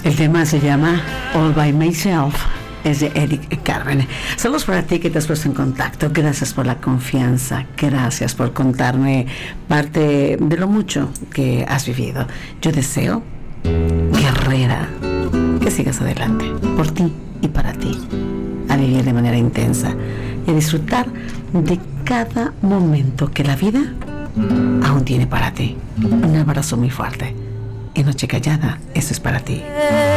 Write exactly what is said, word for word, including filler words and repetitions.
El tema se llama All by Myself. Es de Eric Carmen. Saludos para ti que te has puesto en contacto. Gracias por la confianza. Gracias por contarme parte de lo mucho que has vivido. Yo deseo, guerrera, que sigas adelante. Por ti y para ti. A vivir de manera intensa y a disfrutar de cada momento que la vida aún tiene para ti. Un abrazo muy fuerte. Y Noche Callada, esto es para ti.